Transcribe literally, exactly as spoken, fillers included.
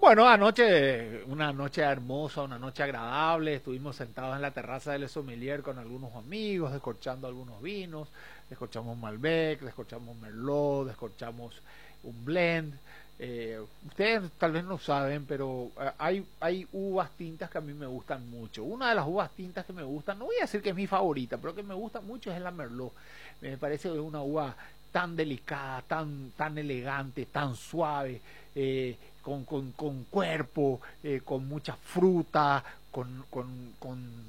Bueno, anoche, una noche hermosa, una noche agradable, estuvimos sentados en la terraza del Sommelier con algunos amigos, descorchando algunos vinos, descorchamos Malbec, descorchamos Merlot, descorchamos un blend. Eh, ustedes tal vez no saben, pero eh, hay, hay uvas tintas que a mí me gustan mucho. Una de las uvas tintas que me gustan, no voy a decir que es mi favorita, pero que me gusta mucho es la Merlot. Me parece que es una uva tan delicada, tan, tan elegante, tan suave, eh, con, con, con, cuerpo, eh, con mucha fruta, con, con, con